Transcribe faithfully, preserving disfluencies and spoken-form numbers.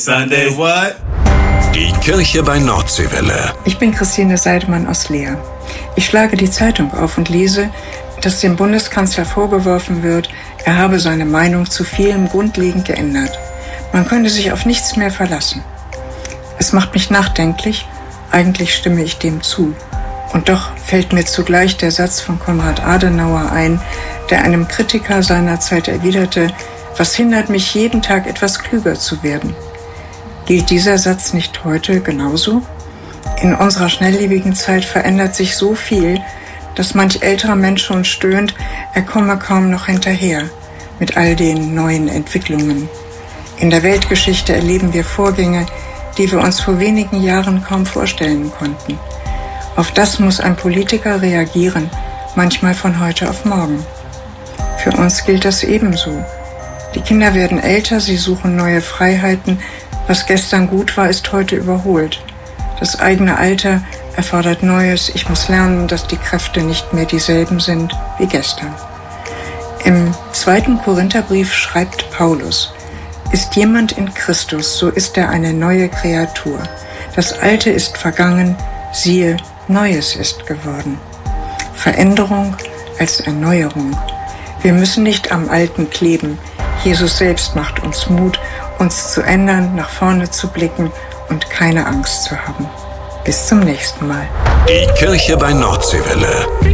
Sunday what? Die Kirche bei Nordseewelle. Ich bin Christine Seidemann aus Leer. Ich schlage die Zeitung auf und lese, dass dem Bundeskanzler vorgeworfen wird, er habe seine Meinung zu vielem grundlegend geändert. Man könne sich auf nichts mehr verlassen. Es macht mich nachdenklich, eigentlich stimme ich dem zu. Und doch fällt mir zugleich der Satz von Konrad Adenauer ein, der einem Kritiker seiner Zeit erwiderte: Was hindert mich, jeden Tag etwas klüger zu werden? Gilt dieser Satz nicht heute genauso? In unserer schnelllebigen Zeit verändert sich so viel, dass manch älterer Mensch schon stöhnt, er komme kaum noch hinterher mit all den neuen Entwicklungen. In der Weltgeschichte erleben wir Vorgänge, die wir uns vor wenigen Jahren kaum vorstellen konnten. Auf das muss ein Politiker reagieren, manchmal von heute auf morgen. Für uns gilt das ebenso. Die Kinder werden älter, sie suchen neue Freiheiten. Was gestern gut war, ist heute überholt. Das eigene Alter erfordert Neues. Ich muss lernen, dass die Kräfte nicht mehr dieselben sind wie gestern. Im zweiten Korintherbrief schreibt Paulus: Ist jemand in Christus, so ist er eine neue Kreatur. Das Alte ist vergangen, siehe, Neues ist geworden. Veränderung als Erneuerung. Wir müssen nicht am Alten kleben. Jesus selbst macht uns Mut, uns zu ändern, nach vorne zu blicken und keine Angst zu haben. Bis zum nächsten Mal. Die Kirche bei Nordseewelle.